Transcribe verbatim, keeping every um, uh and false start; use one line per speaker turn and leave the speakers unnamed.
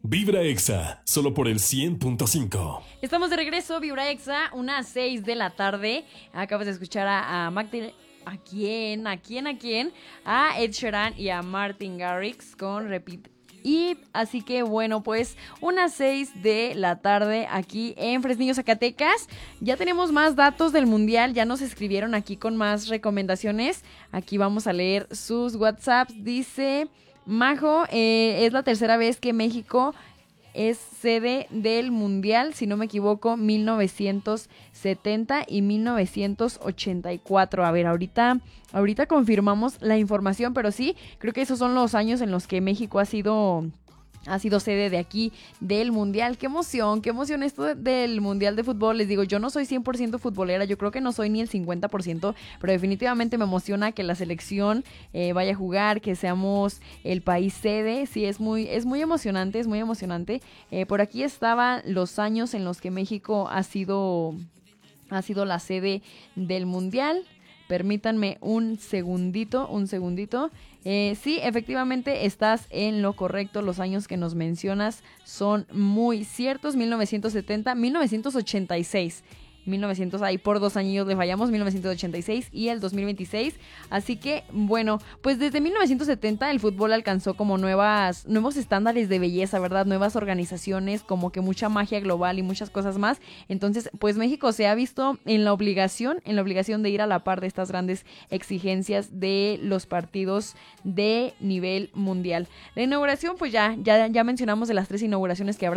Vibra Exa, solo por el cien punto cinco.
Estamos de regreso, Vibra Exa, unas seis de la tarde. Acabas de escuchar a, a Magdalena. ¿A quién? ¿A quién? ¿A quién? A Ed Sheeran y a Martin Garrix con Repeat. Y así que bueno, pues unas seis de la tarde aquí en Fresnillo, Zacatecas. Ya tenemos más datos del Mundial, ya nos escribieron aquí con más recomendaciones. Aquí vamos a leer sus WhatsApps. Dice Majo, eh, es la tercera vez que México es sede del Mundial, si no me equivoco, mil novecientos setenta y mil novecientos ochenta y cuatro. A ver, ahorita, ahorita confirmamos la información, pero sí, creo que esos son los años en los que México ha sido... ha sido sede de aquí del Mundial. ¡Qué emoción! ¡Qué emoción esto de, del Mundial de Fútbol! Les digo, yo no soy cien por ciento futbolera, yo creo que no soy ni el cincuenta por ciento, pero definitivamente me emociona que la selección eh, vaya a jugar, que seamos el país sede. Sí, es muy, es muy emocionante, es muy emocionante. Eh, por aquí estaban los años en los que México ha sido, ha sido la sede del Mundial. Permítanme un segundito, un segundito. Eh, sí, efectivamente estás en lo correcto. Los años que nos mencionas son muy ciertos. mil novecientos setenta, mil novecientos ochenta y seis. mil novecientos, ahí por dos años le fallamos, mil novecientos ochenta y seis y el dos mil veintiséis. Así que, bueno, pues desde mil novecientos setenta el fútbol alcanzó como nuevas, nuevos estándares de belleza, ¿verdad? Nuevas organizaciones, como que mucha magia global y muchas cosas más. Entonces, pues México se ha visto en la obligación, en la obligación de ir a la par de estas grandes exigencias de los partidos de nivel mundial. La inauguración, pues ya, ya, ya mencionamos de las tres inauguraciones que habrá.